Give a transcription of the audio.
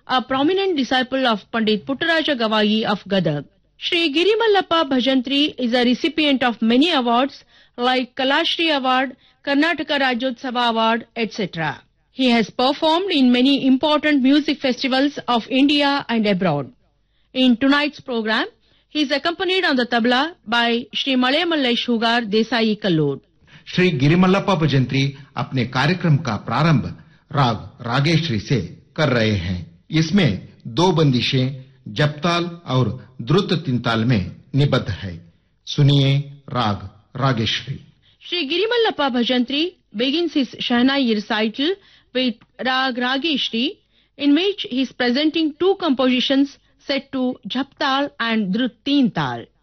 a prominent disciple of Pandit Puttaraja Gavai of Gadag. Shri Girimallappa Bhajantri is a recipient of many awards like Kalashri Award, Karnataka Rajyotsava Award, etc. He has performed in many important music festivals of India and abroad. In tonight's program, he is accompanied on the tabla by Shri Malayamalai Shugar Desai Kallod. Shri गिरिमल्लप्पा Bhajantri अपने कार्यक्रम का प्रारंभ राग रागेश्वरी से कर रहे हैं। इसमें दो बंदिशें जपताल और द्रुत तीनताल में निबद्ध है। सुनिए राग Rageshwari. Shri Girimallappa Bhajantri begins his Shahnai recital with Rag Rageshri, in which he is presenting two compositions set to Jhaptal and Drut Teen Tal.